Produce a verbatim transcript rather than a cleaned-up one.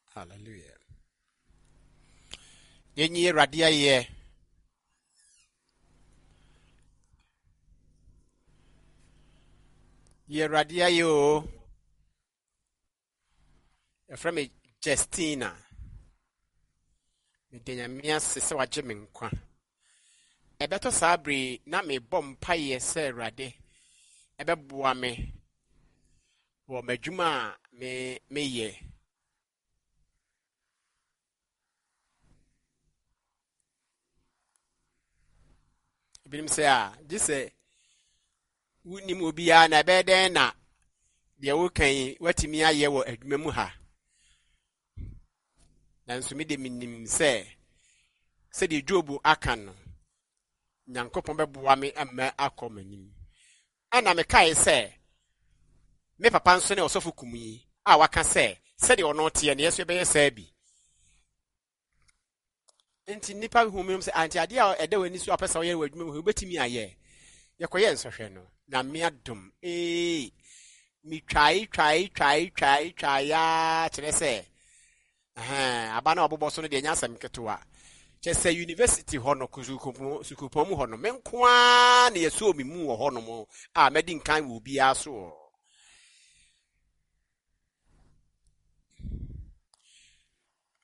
Hallelujah. Yenye radia ye. Ye radia yo. From me Justina. Me denya mia sese waje me nkwa. Ebeto sabri na me bom paye se rade. Ebeboa me. Wo madwuma me me ye. Binim se a, dise wuni mu bia na beden na de wo kan watimi aye wo adwuma mu ha. Nanso me de minim se se de Jobu aka no. Nyankopon beboa me ama akomanim. Ana me kai se me papa nso ne osofo kumuyi a waka se se de ono te ne yeso be yesa bi. Enti nipa hu me se anti ade a ede wani so apesa wo ye wadwuma mu betimi aye. Yekoye nsohwe no na me adom eh mi twai twai twai twai twai ya kire se eh aba na obobọ so no de nya asem ketewa che se university ho no kuzukupu sukupom ho no menkoa na yeso mi mu ho no mo a medi nkan wo bia so